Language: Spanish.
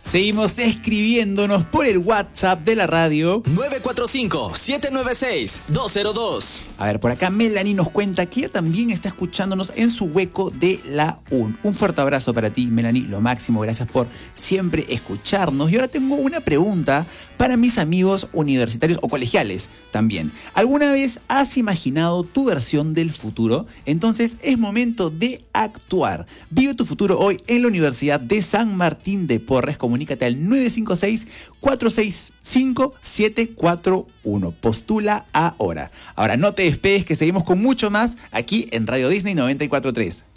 Seguimos escribiéndonos por el WhatsApp de la radio. 945-796-202. A ver, por acá Melanie nos cuenta que ella también está escuchándonos en su hueco de la UN. Un fuerte abrazo para ti, Melanie, lo máximo. Gracias por siempre escucharnos. Y ahora tengo una pregunta para mis amigos universitarios o colegiales también. ¿Alguna vez has imaginado tu versión del futuro? Entonces es momento de actuar. Vive tu futuro hoy en la Universidad de San Martín de Porres. Comunícate al 956-465-741. Postula ahora. Ahora no te despegues, que seguimos con mucho más aquí en Radio Disney 94.3.